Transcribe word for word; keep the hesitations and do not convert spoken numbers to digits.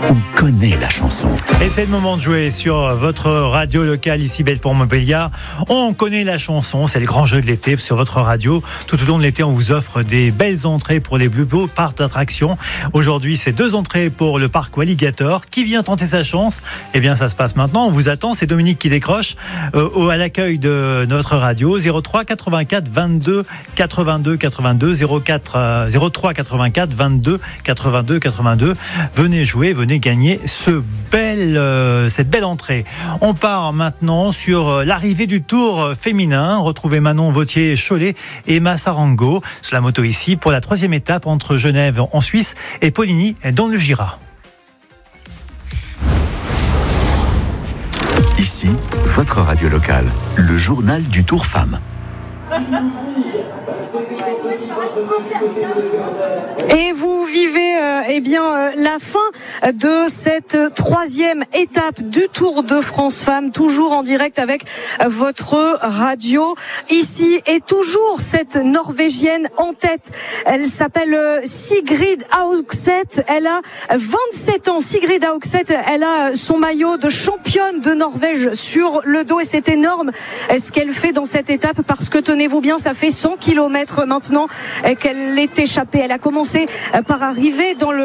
on connaît la chanson. Et c'est le moment de jouer sur votre radio locale, ici Belfort-Montbéliard. On connaît la chanson, c'est le grand jeu de l'été sur votre radio. Tout au long de l'été, on vous offre des belles entrées pour les plus beaux parcs d'attractions. Aujourd'hui, c'est deux entrées pour le parc Alligator. Qui vient tenter sa chance? Eh bien, ça se passe maintenant. On vous attend. C'est Dominique qui décroche euh, à l'accueil de notre radio. zéro trois quatre-vingt-quatre vingt-deux quatre-vingt-deux quatre-vingt-deux zéro quatre euh, zéro trois quatre-vingt-quatre vingt-deux quatre-vingt-deux quatre-vingt-deux. Venez jouer, venez gagner ce bel, euh, cette belle entrée. On part maintenant sur l'arrivée du Tour féminin. Retrouvez Manon Vautier-Cholet et Massarango sur la moto ici pour la troisième étape entre Genève en Suisse et Poligny dans le Jura. Ici, votre radio locale, le journal du Tour Femmes. Et vous vivez euh, eh bien euh, la fin de cette troisième étape du Tour de France Femmes, toujours en direct avec euh, votre radio. Ici est toujours cette Norvégienne en tête. Elle s'appelle euh, Sigrid Augseth. Elle a vingt-sept ans. Sigrid Augseth, elle a son maillot de championne de Norvège sur le dos et c'est énorme ce qu'elle fait dans cette étape parce que tenez-vous bien, ça fait cent kilomètres maintenant qu'elle est échappée. Elle a commencé par arriver dans le